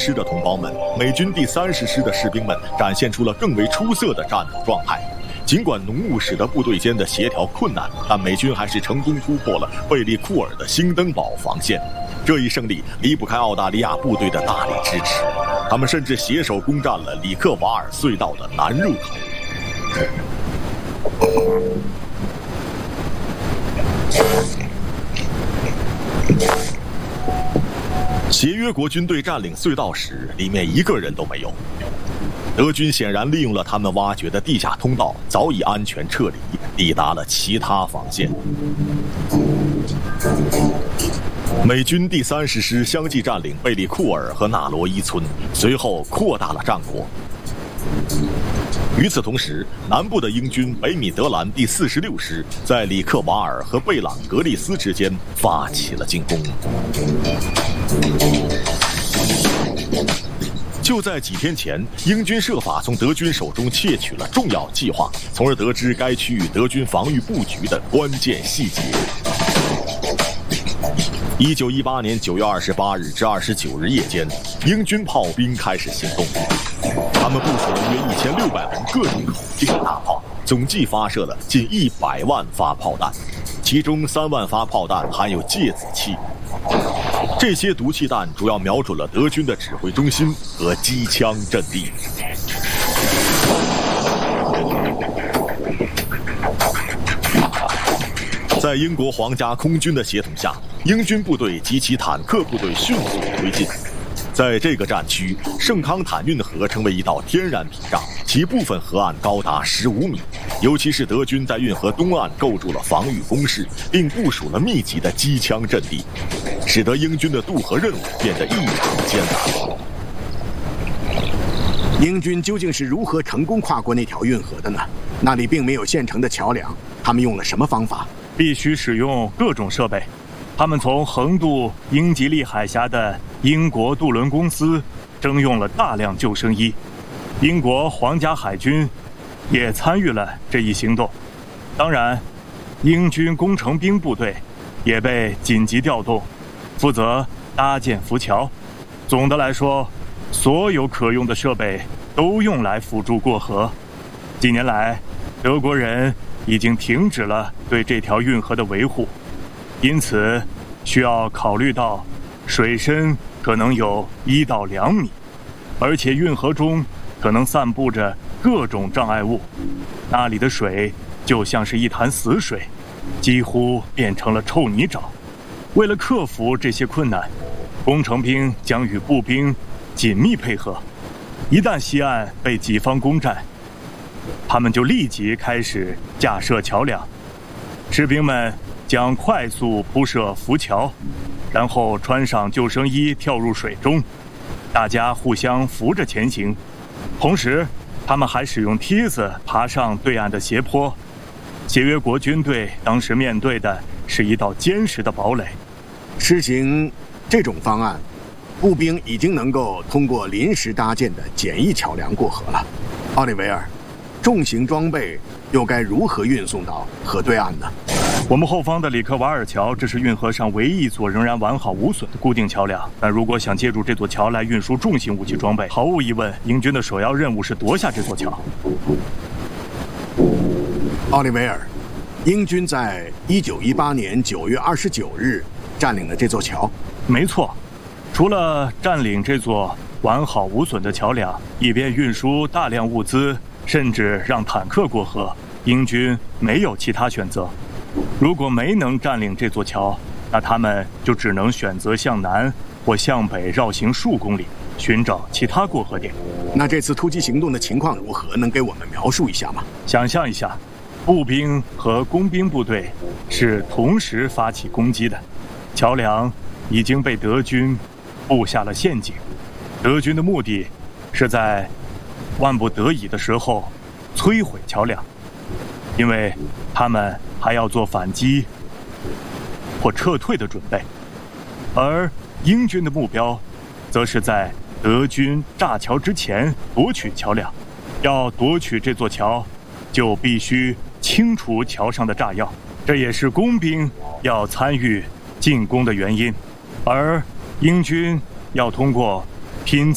师的同胞们，美军第30师的士兵们展现出了更为出色的战斗状态。尽管浓雾使得部队间的协调困难，但美军还是成功突破了贝利库尔的兴登堡防线。这一胜利离不开澳大利亚部队的大力支持，他们甚至携手攻占了里克瓦尔隧道的南入口。协约国军队占领隧道时，里面一个人都没有。德军显然利用了他们挖掘的地下通道，早已安全撤离，抵达了其他防线。美军第30师相继占领贝利库尔和纳罗伊村，随后扩大了战果。与此同时，南部的英军北米德兰第46师在里克瓦尔和贝朗格利斯之间发起了进攻。就在几天前，英军设法从德军手中窃取了重要计划，从而得知该区域德军防御布局的关键细节。1918年9月28日至29日夜间，英军炮兵开始行动，他们部署了约1600门各种口径的大炮，总计发射了近100万发炮弹，其中3万发炮弹含有芥子气。这些毒气弹主要瞄准了德军的指挥中心和机枪阵地。在英国皇家空军的协同下，英军部队及其坦克部队迅速推进。在这个战区，圣康坦运河成为一道天然屏障，其部分河岸高达15米。尤其是德军在运河东岸构筑了防御工事，并部署了密集的机枪阵地，使得英军的渡河任务变得异常艰难。 英军究竟是如何成功跨过那条运河的呢？那里并没有现成的桥梁，他们用了什么方法？ 必须使用各种设备。他们从横渡英吉利海峡的英国渡轮公司征用了大量救生衣，英国皇家海军也参与了这一行动。当然，英军工程兵部队也被紧急调动，负责搭建浮桥。总的来说，所有可用的设备都用来辅助过河。几年来，德国人已经停止了对这条运河的维护，因此需要考虑到水深可能有1到2米，而且运河中可能散布着各种障碍物，那里的水就像是一潭死水，几乎变成了臭泥沼。为了克服这些困难，工程兵将与步兵紧密配合。一旦西岸被己方攻占，他们就立即开始架设桥梁。士兵们将快速铺设浮桥，然后穿上救生衣跳入水中，大家互相扶着前行。同时，他们还使用梯子爬上对岸的斜坡。协约国军队当时面对的是一道坚实的堡垒。 实行这种方案，步兵已经能够通过临时搭建的简易桥梁过河了。奥利维尔，重型装备又该如何运送到河对岸呢？ 我们后方的里克瓦尔桥，这是运河上唯一一座仍然完好无损的固定桥梁。但如果想借助这座桥来运输重型武器装备，毫无疑问，英军的首要任务是夺下这座桥。 奥利维尔，英军在1918年9月29日占领了这座桥。 没错，除了占领这座完好无损的桥梁，以便运输大量物资，甚至让坦克过河，英军没有其他选择。如果没能占领这座桥，那他们就只能选择向南或向北绕行数公里，寻找其他过河点。 那这次突击行动的情况如何？能给我们描述一下吗？ 想象一下，步兵和工兵部队是同时发起攻击的，桥梁已经被德军布下了陷阱。德军的目的是在万不得已的时候摧毁桥梁，因为他们还要做反击或撤退的准备。而英军的目标则是在德军炸桥之前夺取桥梁。要夺取这座桥，就必须清除桥上的炸药，这也是工兵要参与进攻的原因。而英军要通过拼